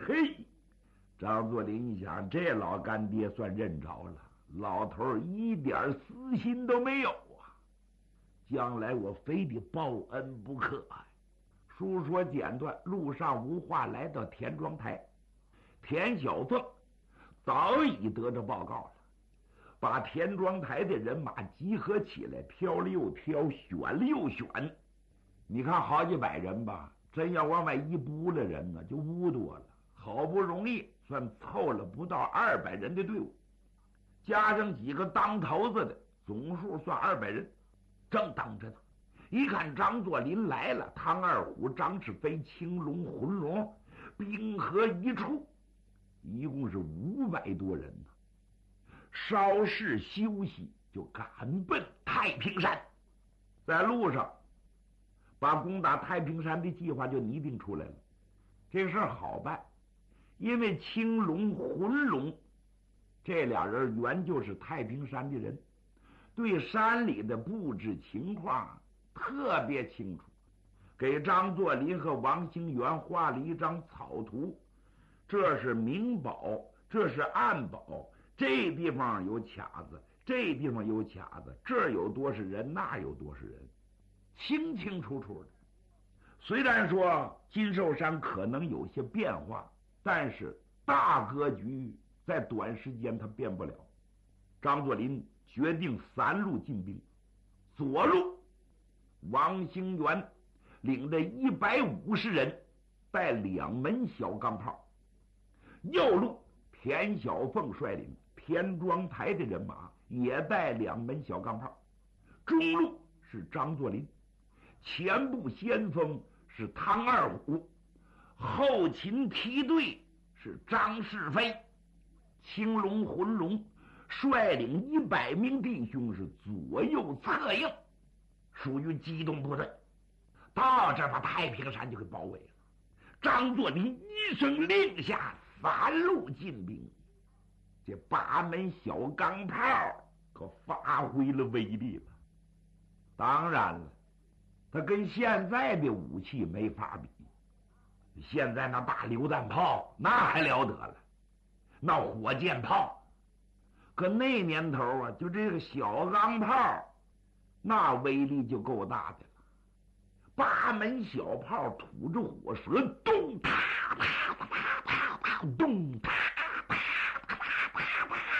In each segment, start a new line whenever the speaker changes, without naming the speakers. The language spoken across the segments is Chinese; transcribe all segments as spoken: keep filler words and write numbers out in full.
嘿，张作霖一想，这老干爹算认着了，老头一点私心都没有啊，将来我非得报恩不可啊。书说简短，路上无话，来到田庄台，田小凤早已得着报告了，把田庄台的人马集合起来，挑了又挑，选了又选。你看好几百人吧，真要往外一拨了人呢，就无多了。好不容易算凑了不到二百人的队伍，加上几个当头子的，总数算二百人。正等着呢，一看张作霖来了，唐二虎、张世飞、青龙、浑龙兵合一处，一共是五百多人呢。稍事休息，就赶奔太平山。在路上，把攻打太平山的计划就拟定出来了。这事儿好办，因为青龙、浑龙这俩人原就是太平山的人，对山里的布置情况特别清楚，给张作霖和王兴元画了一张草图，这是明保，这是暗保，这地方有卡子，这地方有卡子，这儿有多少人，那有多少人，清清楚楚的。虽然说金寿山可能有些变化，但是大格局在短时间他变不了。张作霖决定三路进兵，左路王兴元领着一百五十人，带两门小钢炮；右路田小凤率领田庄台的人马，也带两门小钢炮；中路是张作霖，前部先锋是汤二虎，后勤梯队是张世飞，青龙、浑龙率领一百名弟兄是左右侧应，属于机动部队。到这把太平山就给包围了。张作霖一声令下，三路进兵。这八门小钢炮可发挥了威力了。当然了，它跟现在的武器没法比。现在那大榴弹炮那还了得了，那火箭炮，可那年头啊，就这个小钢炮那威力就够大的了。八门小炮吐着火舌，咚嗒嗒嗒嗒嗒，咚嗒嗒嗒嗒嗒，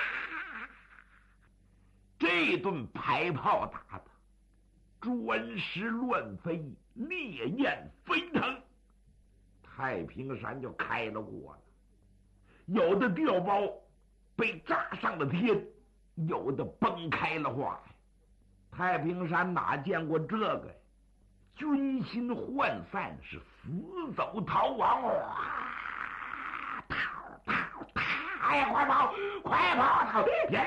这顿排炮打的砖石乱飞，烈焰飞腾，太平山就开了锅了。有的碉堡被炸上了天，有的崩开了花。太平山哪见过这个呀？军心涣散，是死走逃亡。哇！逃逃逃！哎呀，快跑！快跑！逃！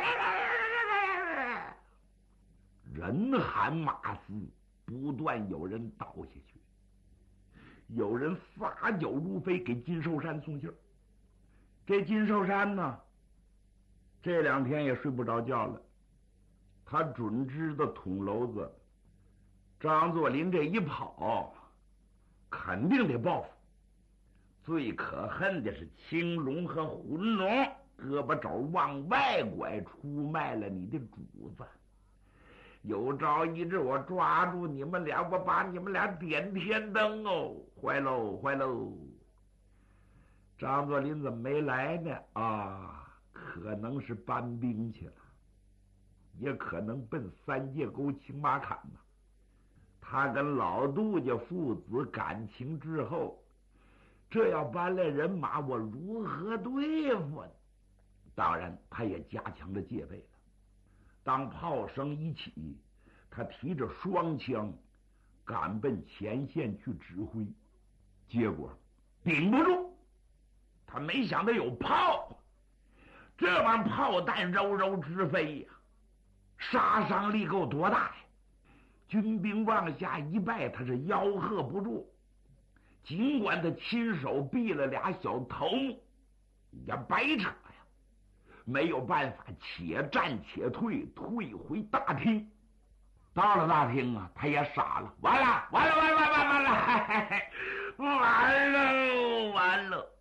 人喊马嘶，不断有人倒下去，有人撒脚如飞给金寿山送信儿。这金寿山呢，这两天也睡不着觉了，他准知道捅娄子张作霖这一跑肯定得报复。最可恨的是青龙和浑龙胳膊肘往外拐，出卖了你的主子。有朝一日我抓住你们俩，我把你们俩点天灯哦！坏喽坏喽！张作霖怎么没来呢？啊，可能是搬兵去了，也可能奔三界沟青马坎呢。他跟老杜家父子感情之后，这要搬来人马，我如何对付呢？当然，他也加强了戒备了。当炮声一起，他提着双枪赶奔前线去指挥，结果顶不住。他没想到有炮，这玩意炮弹柔柔直飞呀，杀伤力够多大呀！军兵往下一败，他是吆喝不住。尽管他亲手毙了俩小头目，也白扯呀。没有办法，且战且退，退回大厅。到了大厅啊，他也傻了，完了，完了，完了，完了，完了，完了，完了！